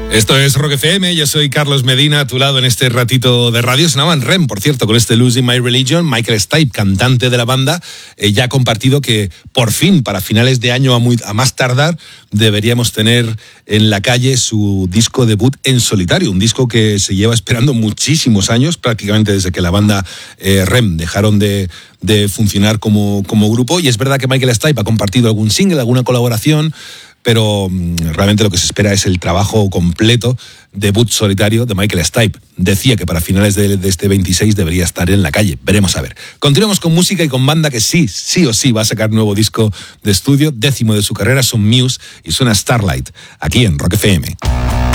Esto es Rock FM, yo soy Carlos Medina, a tu lado en este ratito de radio. Sonaban REM, por cierto, con este Losing My Religion. Michael Stipe, cantante de la banda, ya ha compartido que por fin, para finales de año a más tardar, deberíamos tener en la calle su disco debut en solitario. Un disco que se lleva esperando muchísimos años, prácticamente desde que la banda REM dejaron de funcionar como grupo. Y es verdad que Michael Stipe ha compartido algún single, alguna colaboración, pero realmente lo que se espera es el trabajo completo, debut solitario de Michael Stipe. Decía que para finales de este 26 debería estar en la calle. Veremos a ver. Continuamos con música y con banda que sí o sí va a sacar nuevo disco de estudio, 10º de su carrera. Son Muse y suena Starlight, aquí en Rock FM.